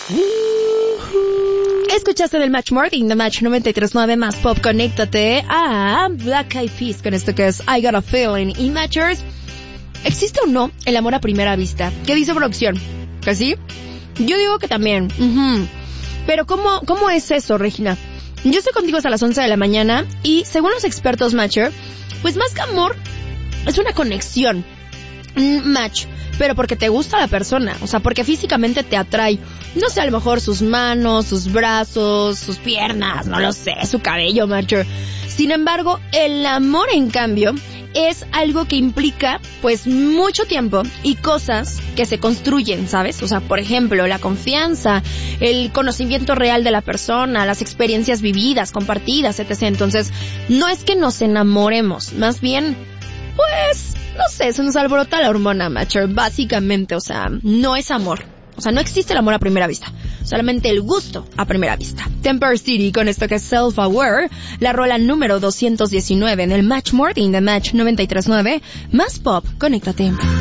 Escuchaste del Match Morning, The Match 93.9 más pop. Conéctate a Black Eyed Peas con esto que es I Got a Feeling. Y Matchers, ¿existe o no el amor a primera vista? ¿Qué dice producción? ¿Que sí? Yo digo que también. Pero ¿cómo es eso, Regina? Yo estoy contigo hasta las 11 de la mañana y según los expertos Matcher, pues más que amor, es una conexión. Un match, pero porque te gusta la persona, o sea, porque físicamente te atrae. No sé, a lo mejor sus manos, sus brazos, sus piernas, no lo sé, su cabello, Matcher. Sin embargo, el amor, en cambio, es algo que implica, pues, mucho tiempo y cosas que se construyen, ¿sabes? O sea, por ejemplo, la confianza, el conocimiento real de la persona, las experiencias vividas, compartidas, etc. Entonces, no es que nos enamoremos, más bien, pues, no sé, se nos alborota la hormona, Matcher, básicamente, o sea, no es amor. O sea, no existe el amor a primera vista, solamente el gusto a primera vista. Temper City con esto que es Self-Aware, la rola número 219 en el Match Morning de Match 93.9, más pop, conéctate.